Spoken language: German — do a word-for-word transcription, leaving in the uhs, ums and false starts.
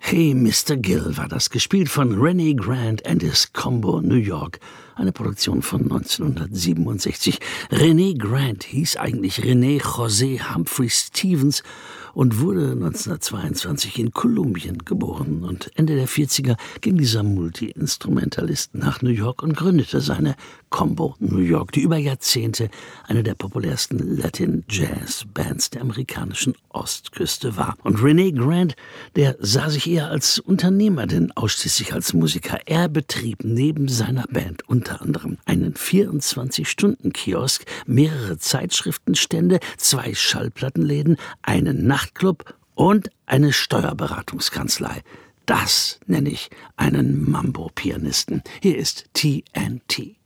Hey Mister Gill war das, gespielt von Renee Grant and his Combo New York, eine Produktion von neunzehnhundertsiebenundsechzig. Renee Grant hieß eigentlich Renee José Humphrey Stevens und wurde neunzehnhundertzweiundzwanzig in Kolumbien geboren. Und Ende der vierziger ging dieser Multi-Instrumentalist nach New York und gründete seine Combo New York, die über Jahrzehnte eine der populärsten Latin-Jazz-Bands der amerikanischen Ostküste war. Und Renee Grant, der sah sich eher als Unternehmer, denn ausschließlich als Musiker. Er betrieb neben seiner Band unter anderem einen vierundzwanzig-Stunden-Kiosk, mehrere Zeitschriftenstände, zwei Schallplattenläden, einen Nachtclub und eine Steuerberatungskanzlei. Das nenne ich einen Mambo-Pianisten. Hier ist T N T.